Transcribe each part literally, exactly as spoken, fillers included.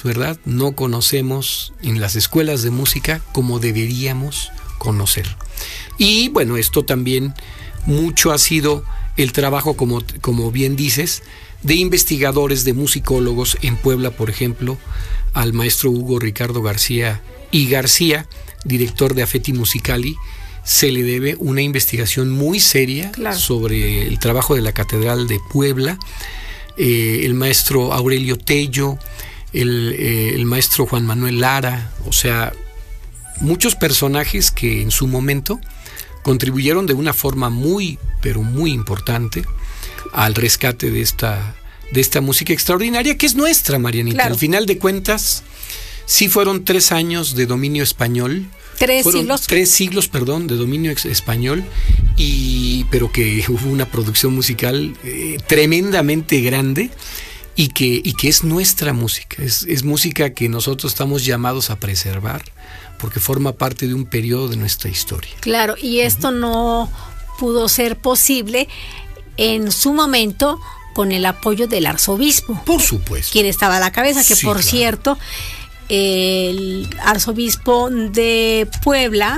¿verdad? No conocemos en las escuelas de música como deberíamos conocer. Y bueno, esto también mucho ha sido el trabajo, como, como bien dices, de investigadores, de musicólogos en Puebla, por ejemplo, al maestro Hugo Ricardo García y García, director de Affetti Musicali. Se le debe una investigación muy seria, claro, sobre el trabajo de la Catedral de Puebla. Eh, el maestro Aurelio Tello, el, eh, el maestro Juan Manuel Lara, o sea, muchos personajes que en su momento contribuyeron de una forma muy, pero muy importante al rescate de esta, de esta música extraordinaria que es nuestra, Marianita. Claro. Al final de cuentas, sí fueron tres años de dominio español. Tres fueron siglos. Tres siglos, perdón, de dominio ex- español, y pero que hubo una producción musical eh, tremendamente grande y que, y que es nuestra música. Es, es música que nosotros estamos llamados a preservar porque forma parte de un periodo de nuestra historia. Claro, y esto uh-huh. no pudo ser posible en su momento con el apoyo del arzobispo. Por supuesto. Quien estaba a la cabeza, que sí, por claro. cierto, el arzobispo de Puebla,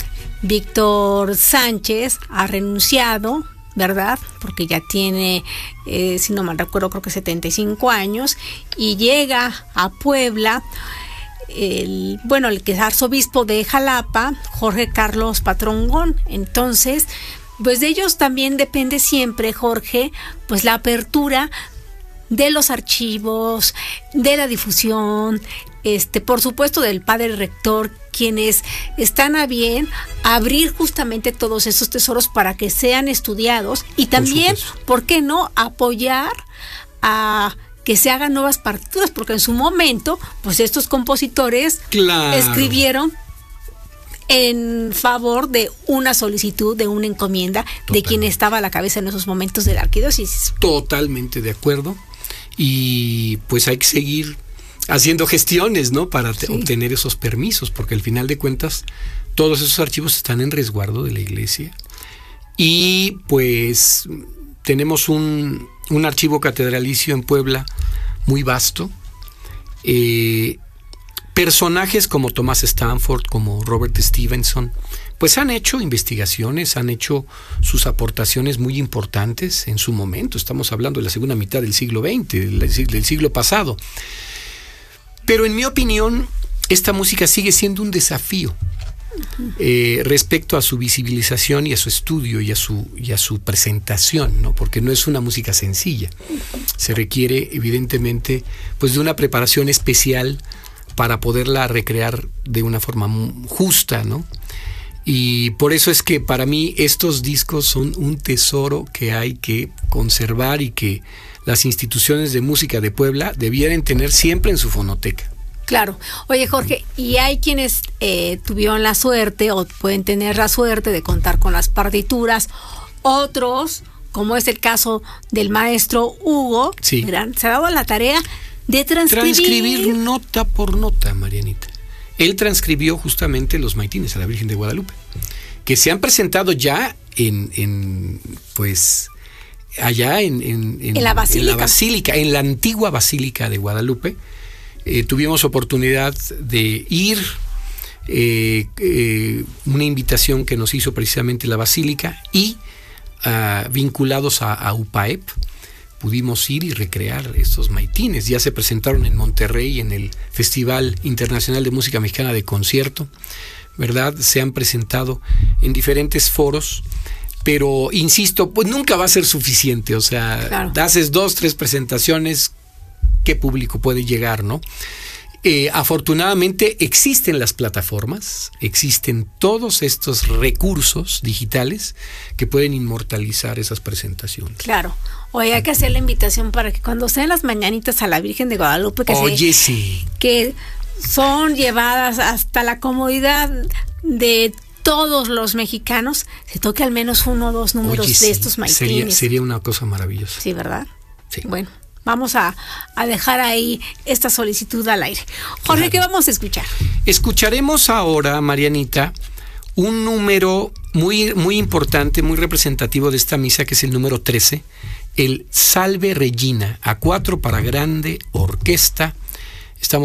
Víctor Sánchez, ha renunciado, ¿verdad? Porque ya tiene, eh, si no mal recuerdo, creo que setenta y cinco años, y llega a Puebla el, bueno, el que es arzobispo de Jalapa, Jorge Carlos Patrongón. Entonces, pues de ellos también depende siempre, Jorge, pues la apertura de los archivos, de la difusión, este, por supuesto del padre rector, quienes están a bien abrir justamente todos esos tesoros para que sean estudiados y también, ¿por, ¿por qué no?, apoyar a que se hagan nuevas partituras, porque en su momento, pues estos compositores claro. escribieron en favor de una solicitud, de una encomienda Totalmente. de quien estaba a la cabeza en esos momentos de la arquidiócesis. Totalmente de acuerdo. Y pues hay que seguir haciendo gestiones, ¿no?, para sí. obtener esos permisos, porque al final de cuentas todos esos archivos están en resguardo de la iglesia. Y pues tenemos un, un archivo catedralicio en Puebla muy vasto. Eh, personajes como Thomas Stanford, como Robert Stevenson, pues han hecho investigaciones, han hecho sus aportaciones muy importantes en su momento. Estamos hablando de la segunda mitad del siglo veinte, del, del siglo pasado. Pero en mi opinión, esta música sigue siendo un desafío eh, respecto a su visibilización y a su estudio y a su, y a su presentación, ¿no? Porque no es una música sencilla. Se requiere, evidentemente, pues de una preparación especial para poderla recrear de una forma justa, ¿no? Y por eso es que para mí estos discos son un tesoro que hay que conservar y que las instituciones de música de Puebla debieran tener siempre en su fonoteca. Claro. Oye, Jorge, y hay quienes eh, tuvieron la suerte o pueden tener la suerte de contar con las partituras, otros, como es el caso del maestro Hugo, sí. ¿verdad? Se ha dado la tarea de transcribir. Transcribir nota por nota, Marianita. Él transcribió justamente los maitines a la Virgen de Guadalupe, que se han presentado ya en, en pues, allá en, en, en, en, la en la basílica, en la antigua Basílica de Guadalupe. Eh, tuvimos oportunidad de ir, eh, eh, una invitación que nos hizo precisamente la Basílica y uh, vinculados a, a U P A E P, pudimos ir y recrear estos maitines. Ya se presentaron en Monterrey en el Festival Internacional de Música Mexicana de Concierto, ¿verdad? Se han presentado en diferentes foros, pero insisto, pues nunca va a ser suficiente. O sea, claro. haces dos, tres presentaciones, ¿qué público puede llegar, no? Eh, afortunadamente existen las plataformas, existen todos estos recursos digitales que pueden inmortalizar esas presentaciones. Claro. Oye, hay que hacer la invitación para que cuando sean las mañanitas a la Virgen de Guadalupe, que, Oye, se, sí. que son llevadas hasta la comodidad de todos los mexicanos, se toque al menos uno o dos números Oye, de sí. estos maitines. Sería, sería una cosa maravillosa. Sí, ¿verdad? Sí. Bueno, vamos a, a dejar ahí esta solicitud al aire. Jorge, claro. ¿qué vamos a escuchar? Escucharemos ahora, Marianita, un número muy, muy importante, muy representativo de esta misa, que es el número trece, el Salve Regina, a cuatro para grande orquesta,